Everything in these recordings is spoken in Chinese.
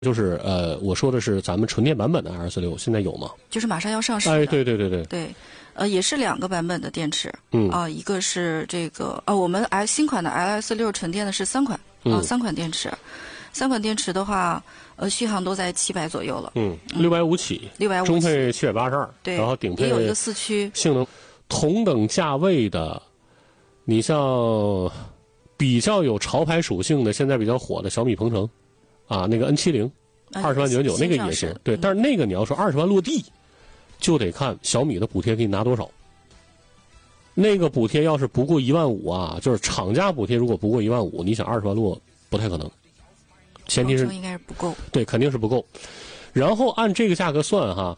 就是我说的是咱们纯电版本的 L46，现在有吗？ 就是马上要上市的。 哎，对对对对。 对，也是2个版本的电池。一个是这个我们新款的 LS6 纯电的是3款，3款电池。3款电池的话，续航都在700左右了。 650起 ，650， 中配782， 对， 然后顶配也有一个4驱。 性能同等价位的，你像比较有潮牌属性的，现在比较火的小米鹏程，那个 N70，20万99那个也行。对，但是那个你要说20万落地，就得看小米的补贴给你拿多少。那个补贴要是不过15000啊，就是厂家补贴如果不过15000，你想20万落不太可能。前提是应该是不够， 对，肯定是不够。然后按这个价格算哈，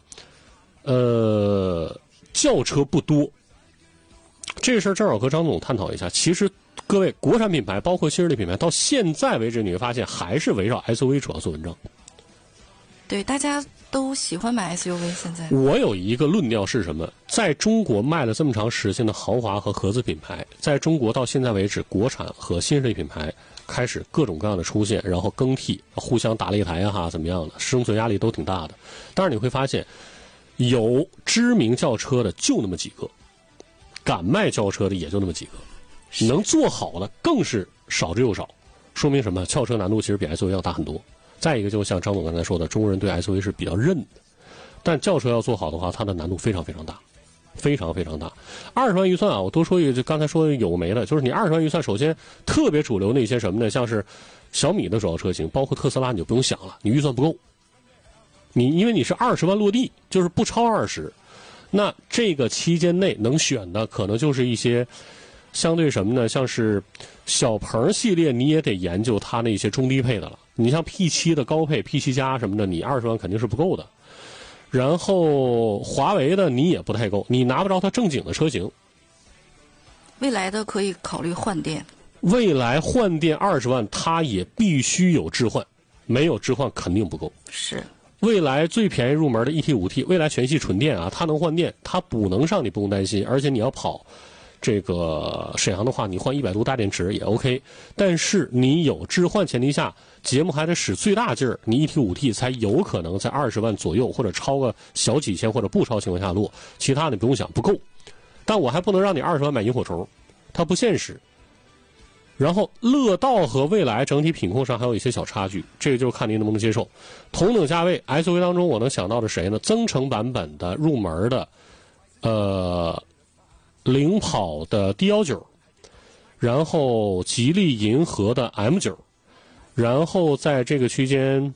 轿车不多。这事儿正好和张总探讨一下。其实各位国产品牌，包括新势力品牌，到现在为止，你会发现还是围绕 SUV 主要做文章。 对，大家都喜欢买 SUV。现在我有一个论调是什么？在中国卖了这么长时间的豪华和合资品牌，在中国到现在为止，国产和新势力品牌开始各种各样的出现，然后更替，互相打擂台怎么样的，生存压力都挺大的。但是你会发现，有知名轿车的就那么几个，敢卖轿车的也就那么几个，能做好的更是少之又少。说明什么？轿车难度其实比 SUV 要大很多。再一个，就像张总刚才说的，中国人对 SUV 是比较认的，但轿车要做好的话，它的难度非常非常大。非常非常大，20万预算我多说一个，就刚才说的有没的，就是你20万预算，首先特别主流的一些什么呢？像是小米的主要车型，包括特斯拉，你就不用想了，你预算不够，因为你是20万落地，就是不超20，那这个期间内能选的可能就是一些相对什么呢？像是小鹏系列，你也得研究它那些中低配的了。你像 P7 的高配 P7 加什么的，你20万肯定是不够的。然后华为的你也不太够，你拿不着它正经的车型。 未来的可以考虑换电。 未来换电20万，它也必须有置换，没有置换肯定不够。 是。 未来最便宜入门的 1T5T， 未来全系纯电它能换电，它补能上你不用担心，而且你要跑这个沈阳的话，你换100度大电池也 OK。但是你有置换前提下，节目还得使最大劲儿，你 1T5T 才有可能在20万左右，或者超个小几千或者不超情况下落，其他你不用想，不够。但我还不能让你20万买萤火虫，它不现实。然后乐道和蔚来整体品控上还有一些小差距，这个就看您能不能接受。同等价位 SUV 当中，我能想到的谁呢？增程版本的入门的领跑的 D19， 然后吉利银河的 M9， 然后在这个区间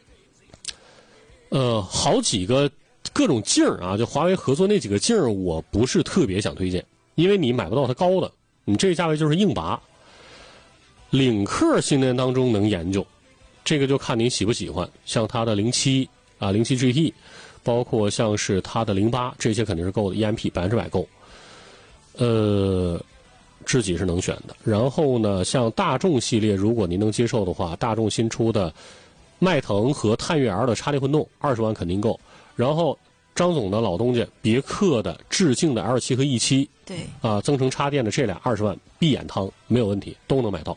好几个各种劲儿就华为合作那几个劲儿，我不是特别想推荐，因为你买不到它高的，你这个价位就是硬拔。领克新能源当中能研究，这个就看您喜不喜欢，像它的07 GT， 包括像是它的08，这些肯定是够的 ，EMP 100%够。自己是能选的。然后呢，像大众系列，如果您能接受的话，大众新出的迈腾和探岳 L 的插电混动20万肯定够。然后张总的老东家别克的致敬的 L7 和 E7， 对增程插电的这俩20万闭眼汤没有问题，都能买到。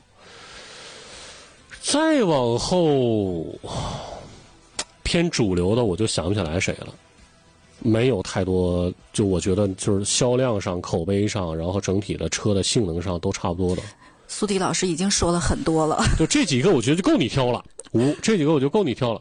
再往后偏主流的我就想不起来谁了，没有太多，就我觉得就是销量上、口碑上，然后整体的车的性能上都差不多的。 苏迪老师已经说了很多了， 就这几个我觉得就够你挑了，这几个我就够你挑了。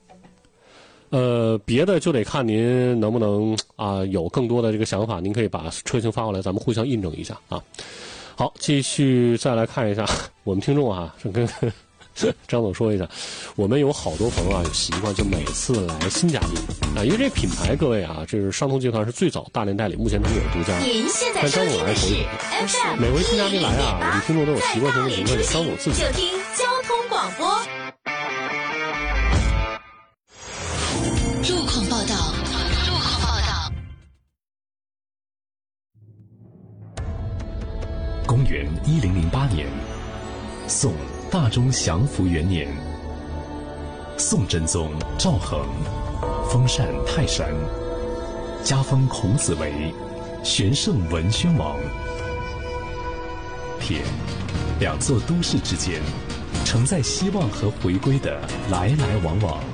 别的就得看您能不能有更多的这个想法，您可以把车型发过来，咱们互相印证一下啊。好，继续再来看一下我们听众跟张总说一下，我们有好多朋友有习惯，就每次来新嘉宾因为这品牌各位这是上通集团是最早大连代理，目前他们有独家。 您现在收听的是 FM 每回新嘉宾来我们听众都有习惯性的评论，张总自己就听交通广播。路况报道。 公元1008年，宋大中祥符元年，宋真宗赵恒封禅泰山，加封孔子为玄圣文宣王。天，两座都市之间承载希望和回归的来来往往。